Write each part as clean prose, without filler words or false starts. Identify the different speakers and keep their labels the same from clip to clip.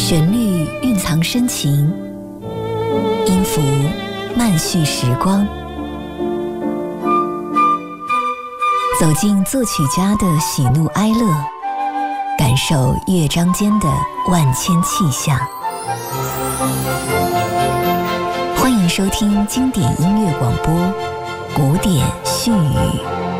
Speaker 1: 旋律蕴藏深情，音符慢叙时光。走进作曲家的喜怒哀乐，感受乐章间的万千气象。欢迎收听经典音乐广播《古典絮语》。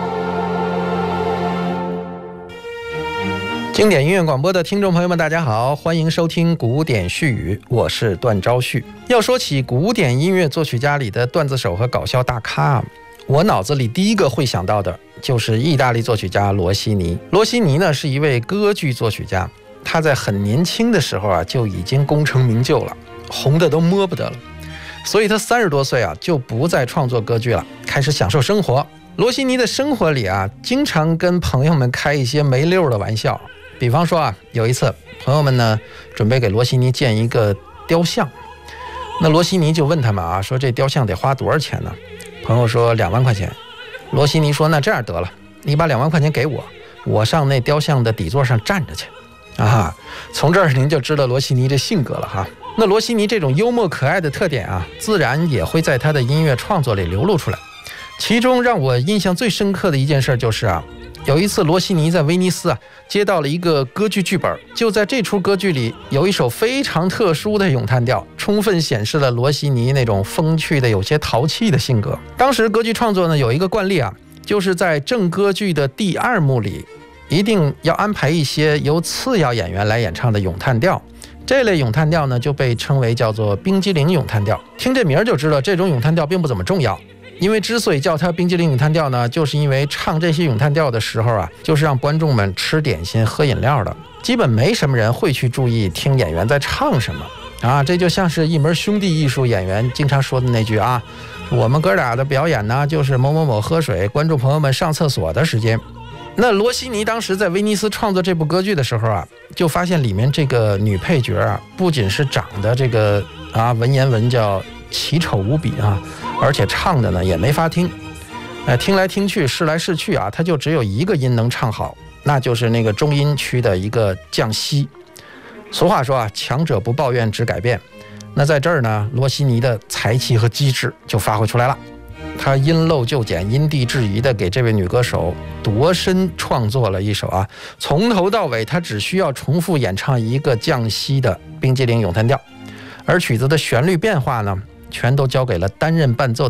Speaker 2: 经典音乐广播的听众朋友们，大家好，欢迎收听《古典絮语》，我是段昭旭。要说起古典音乐作曲家里的段子手和搞笑大咖，我脑子里第一个会想到的就是意大利作曲家罗西尼。罗西尼呢是一位歌剧作曲家，他在很年轻的时候就已经功成名就了，红的都摸不得了。所以他30多岁就不再创作歌剧了，开始享受生活。罗西尼的生活里经常跟朋友们开一些没溜的玩笑。比方说有一次朋友们呢准备给罗西尼建一个雕像，那罗西尼就问他们说这雕像得花多少钱呢？朋友说2万块钱。罗西尼说那这样得了，你把2万块钱给我，我上那雕像的底座上站着去从这儿您就知道罗西尼这性格了那罗西尼这种幽默可爱的特点自然也会在他的音乐创作里流露出来。其中让我印象最深刻的一件事就是有一次罗西尼在威尼斯接到了一个歌剧剧本，就在这出歌剧里有一首非常特殊的咏叹调，充分显示了罗西尼那种风趣的有些淘气的性格。当时歌剧创作呢有一个惯例就是在正歌剧的第2幕里一定要安排一些由次要演员来演唱的咏叹调，这类咏叹调呢就被称为叫做冰激凌咏叹调。听这名就知道这种咏叹调并不怎么重要，因为之所以叫它冰激凌咏叹调呢，就是因为唱这些咏叹调的时候就是让观众们吃点心喝饮料的，基本没什么人会去注意听演员在唱什么这就像是一门兄弟艺术演员经常说的那句我们哥俩的表演呢就是某某某喝水，观众朋友们上厕所的时间。那罗西尼当时在威尼斯创作这部歌剧的时候就发现里面这个女配角不仅是长得这个文言文叫奇丑无比而且唱的呢也没法听，听来听去试来试去他就只有一个音能唱好，那就是那个中音区的一个降西。俗话说强者不抱怨只改变。那在这儿呢，罗西尼的才气和机智就发挥出来了，他因漏就简，因地制宜的给这位女歌手度身创作了一首从头到尾他只需要重复演唱一个降西的冰激凌咏叹调，而曲子的旋律变化呢全都交给了担任伴奏